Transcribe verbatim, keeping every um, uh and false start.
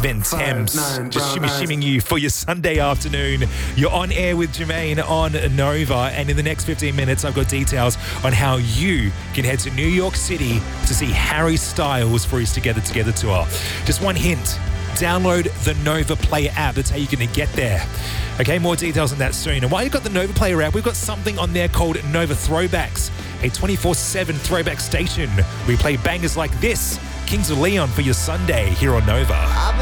Then Thames, just shimmy shimming you for your Sunday afternoon. You're on air with Jermaine on Nova, and in the next fifteen minutes, I've got details on how you can head to New York City to see Harry Styles for his Together Together tour. Just one hint. Download the Nova Player app. That's how you're going to get there. Okay, more details on that soon. And while you've got the Nova Player app, we've got something on there called Nova Throwbacks, a twenty-four seven throwback station. We play bangers like this, Kings of Leon, for your Sunday here on Nova.